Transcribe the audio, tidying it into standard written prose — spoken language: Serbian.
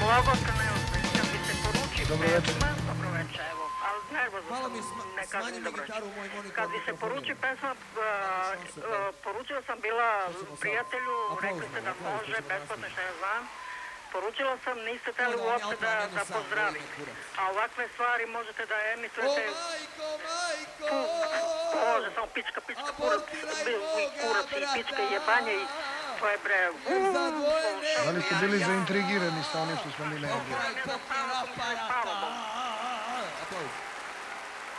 Logotno, kad bi se poruči Dobro večer. pesma, dobro večer, evo, ali nervozno Malo sam, mi ne kažem smanji mi dobro večer. gitaru u moj monitor. Kad bi se poruči pesma, poručila sam bila prijatelju, rekli ste da može, besplatno šta ja znam. Poručila sam, niste teli uopšte da pozdravim. A ovakve stvari možete da emitujete... O majko! Može, samo pička, kurac i pička i jebanje i to je bre... Da li ste bili zaintrigirani sa onim što smo mi najavili? Pokoj aparata! Aplauz.